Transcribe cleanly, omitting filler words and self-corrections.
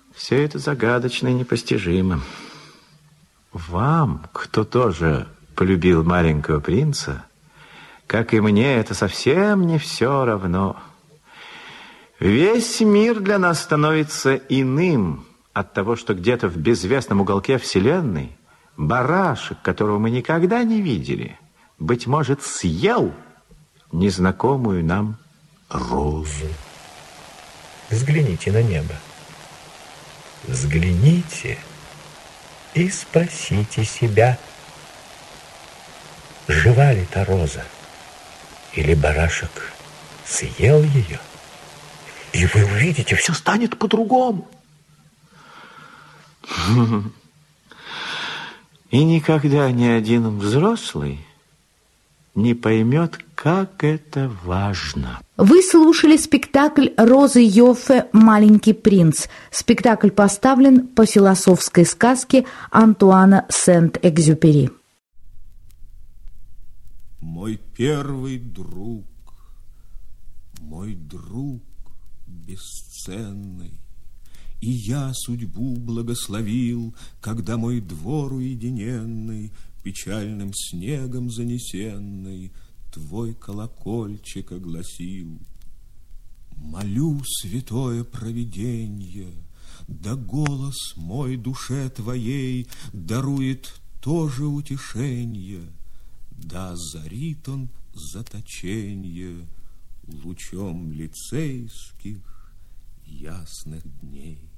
Все это загадочно и непостижимо. Вам, кто тоже полюбил маленького принца, как и мне, это совсем не все равно. Весь мир для нас становится иным от того, что где-то в безвестном уголке Вселенной барашек, которого мы никогда не видели, быть может, съел незнакомую нам розу. Взгляните на небо. Взгляните и спросите себя, жива ли та роза, или барашек съел ее? И вы увидите, все станет по-другому. И никогда ни один взрослый не поймет, как это важно. Вы слушали спектакль Розы Йоффе «Маленький принц». Спектакль поставлен по философской сказке Антуана Сент-Экзюпери. Мой первый друг бесценный, и я судьбу благословил, когда мой двор уединенный, печальным снегом занесенный, твой колокольчик огласил. Молю святое провиденье, да голос мой душе твоей дарует тоже утешенье, да озарит он заточенье лучом лицейских ясных дней.